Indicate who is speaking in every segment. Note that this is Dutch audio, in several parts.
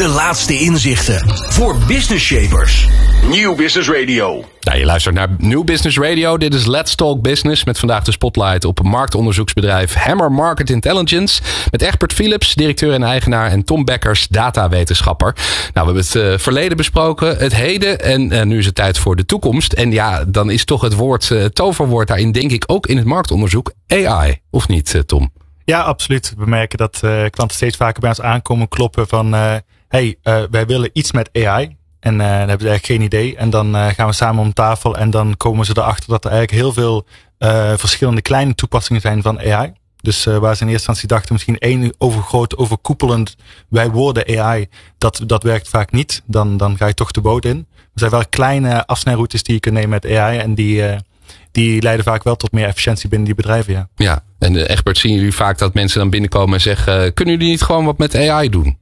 Speaker 1: De laatste inzichten voor business shapers. Nieuw Business Radio.
Speaker 2: Ja, je luistert naar Nieuw Business Radio. Dit is Let's Talk Business met vandaag de spotlight op marktonderzoeksbedrijf Hammer Market Intelligence. Met Egbert Philips, directeur en eigenaar, en Tom Beckers, datawetenschapper. Nou, we hebben het verleden besproken, het heden en nu is het tijd voor de toekomst. En ja, dan is toch het toverwoord daarin, denk ik, ook in het marktonderzoek AI. Of niet, Tom?
Speaker 3: Ja, absoluut. We merken dat klanten steeds vaker bij ons aankomen kloppen van wij willen iets met AI. En dan hebben ze eigenlijk geen idee. En dan gaan we samen om tafel en dan komen ze erachter dat er eigenlijk heel veel verschillende kleine toepassingen zijn van AI. Dus waar ze in eerste instantie dachten misschien één overkoepelend, wij worden AI, dat werkt vaak niet. Dan ga je toch de boot in. Er zijn wel kleine afsnijroutes die je kunt nemen met AI en die leiden vaak wel tot meer efficiëntie binnen die bedrijven, ja.
Speaker 2: Ja, en Egbert, zien jullie vaak dat mensen dan binnenkomen en zeggen, kunnen jullie niet gewoon wat met AI doen?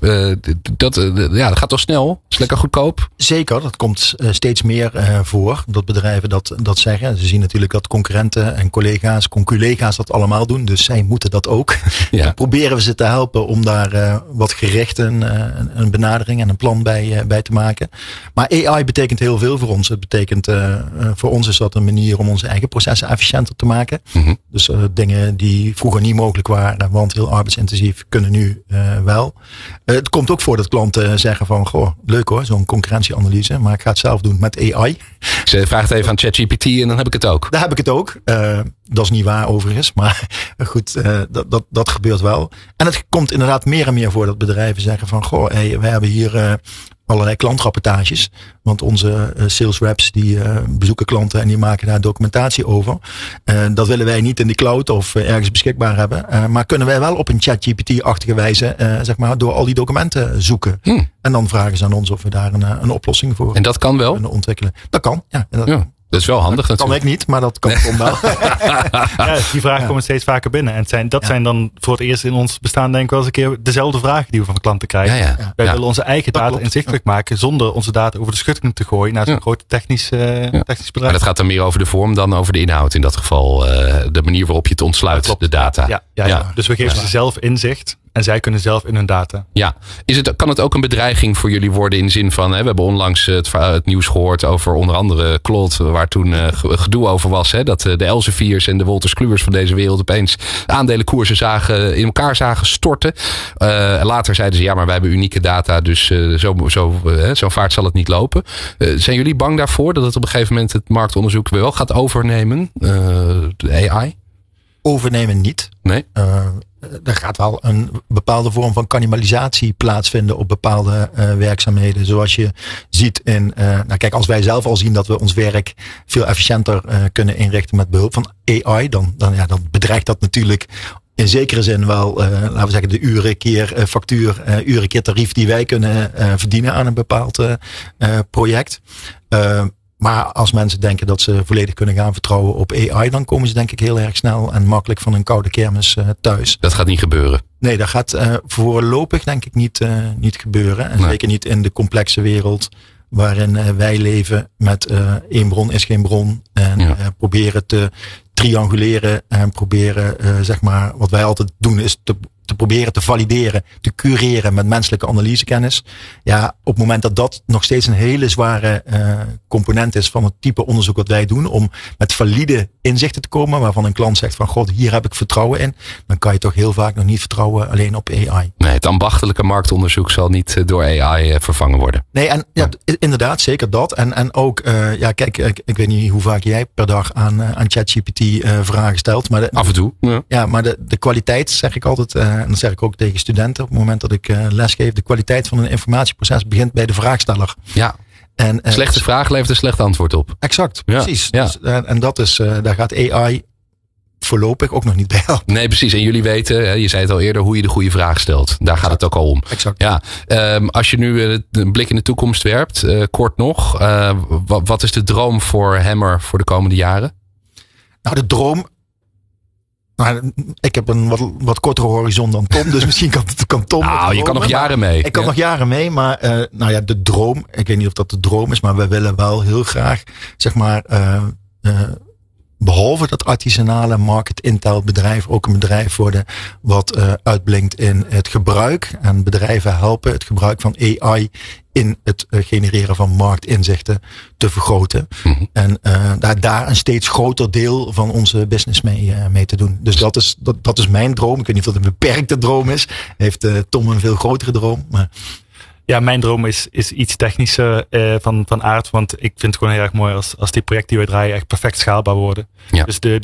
Speaker 2: Dat gaat toch snel? Is lekker goedkoop?
Speaker 4: Zeker, dat komt steeds meer voor. Dat bedrijven dat zeggen. Ze zien natuurlijk dat concurrenten en conculega's dat allemaal doen. Dus zij moeten dat ook.
Speaker 2: Ja.
Speaker 4: Dan proberen we ze te helpen om daar wat gericht een benadering en een plan bij te maken. Maar AI betekent heel veel voor ons. Het betekent, voor ons is dat een manier om onze eigen processen efficiënter te maken. Mm-hmm. Dus dingen die vroeger niet mogelijk waren, want heel arbeidsintensief, kunnen nu wel. Het komt ook voor dat klanten zeggen van, goh, leuk hoor, zo'n concurrentieanalyse, maar ik ga het zelf doen met AI.
Speaker 2: Ze vraagt even aan ChatGPT en dan heb ik het ook.
Speaker 4: Daar heb ik het ook. Dat is niet waar overigens, maar goed, dat gebeurt wel. En het komt inderdaad meer en meer voor dat bedrijven zeggen van, goh, wij hebben hier allerlei klantrapportages. Want onze sales reps die bezoeken klanten en die maken daar documentatie over. Dat willen wij niet in de cloud of ergens beschikbaar hebben. Maar kunnen wij wel op een ChatGPT-achtige wijze door al die documenten zoeken. En dan vragen ze aan ons of we daar een oplossing voor
Speaker 2: en dat kan wel?
Speaker 4: kunnen ontwikkelen. Dat kan, ja.
Speaker 2: Dat is wel handig
Speaker 4: dat
Speaker 2: natuurlijk.
Speaker 4: Kan ik niet, maar dat kan Tom wel.
Speaker 3: Ja, die vragen komen steeds vaker binnen. En zijn dan voor het eerst in ons bestaan denk ik wel eens een keer dezelfde vragen die we van klanten krijgen.
Speaker 2: Ja.
Speaker 3: Wij willen onze eigen data inzichtelijk maken zonder onze data over de schutting te gooien naar zo'n groot technisch bedrijf.
Speaker 2: Maar dat gaat dan meer over de vorm dan over de inhoud in dat geval. De manier waarop je het ontsluit, de data.
Speaker 3: Ja. Dus we geven ze zelf inzicht. En zij kunnen zelf in hun data. Ja.
Speaker 2: Kan het ook een bedreiging voor jullie worden in de zin van, we hebben onlangs het nieuws gehoord over onder andere Claude, waar toen gedoe over was. Dat de Elsevier's en de Wolters Kluwers van deze wereld opeens aandelenkoersen in elkaar zagen storten. Later zeiden ze, ja, maar wij hebben unieke data, dus zo vaart zal het niet lopen. Zijn jullie bang daarvoor dat het op een gegeven moment het marktonderzoek wel gaat overnemen, de AI?
Speaker 4: Overnemen niet.
Speaker 2: Nee?
Speaker 4: Er gaat wel een bepaalde vorm van cannibalisatie plaatsvinden op bepaalde werkzaamheden. Zoals je ziet kijk, als wij zelf al zien dat we ons werk veel efficiënter kunnen inrichten met behulp van AI, dan bedreigt dat natuurlijk in zekere zin wel, laten we zeggen, de uren keer factuur, uren keer tarief die wij kunnen verdienen aan een bepaald project. Maar als mensen denken dat ze volledig kunnen gaan vertrouwen op AI, dan komen ze denk ik heel erg snel en makkelijk van een koude kermis thuis.
Speaker 2: Dat gaat niet gebeuren?
Speaker 4: Nee, dat gaat voorlopig denk ik niet gebeuren. En zeker niet in de complexe wereld waarin wij leven met één bron is geen bron. En proberen te trianguleren en proberen, wat wij altijd doen is te proberen te valideren, te cureren met menselijke analysekennis. Ja, op het moment dat nog steeds een hele zware component is van het type onderzoek wat wij doen, om met valide inzichten te komen, waarvan een klant zegt van, god, hier heb ik vertrouwen in, dan kan je toch heel vaak nog niet vertrouwen alleen op AI.
Speaker 2: Nee, het ambachtelijke marktonderzoek zal niet door AI vervangen worden.
Speaker 4: Nee, en inderdaad, zeker dat. En ook, kijk, ik weet niet hoe vaak jij per dag aan ChatGPT vragen stelt. Maar
Speaker 2: af en toe.
Speaker 4: Ja, maar de kwaliteit, zeg ik altijd, en dat zeg ik ook tegen studenten op het moment dat ik lesgeef, de kwaliteit van een informatieproces begint bij de vraagsteller.
Speaker 2: Ja. En slechte vraag levert een slecht antwoord op.
Speaker 4: Exact, precies. Ja. Dus, en dat is, daar gaat AI voorlopig ook nog niet bij helpen.
Speaker 2: Nee, precies. En jullie weten, je zei het al eerder, hoe je de goede vraag stelt. Daar gaat het ook al om.
Speaker 4: Exact.
Speaker 2: Ja. Als je nu een blik in de toekomst werpt, kort nog, wat is de droom voor Hammer voor de komende jaren?
Speaker 4: Nou, de droom. Nou, ik heb een wat kortere horizon dan Tom, dus misschien kan Tom.
Speaker 2: Nou, je kan nog jaren mee.
Speaker 4: Ik kan nog jaren mee, maar de droom. Ik weet niet of dat de droom is, maar we willen wel heel graag, behalve dat artisanale market intel bedrijf ook een bedrijf worden wat uitblinkt in het gebruik en bedrijven helpen het gebruik van AI in het genereren van marktinzichten te vergroten. Mm-hmm. En daar een steeds groter deel van onze business mee te doen. Dus dat is mijn droom. Ik weet niet of dat een beperkte droom is. Heeft Tom een veel grotere droom. Maar...
Speaker 3: Ja, mijn droom is iets technischer van aard. Want ik vind het gewoon heel erg mooi als die projecten die we draaien echt perfect schaalbaar worden. Ja. Dus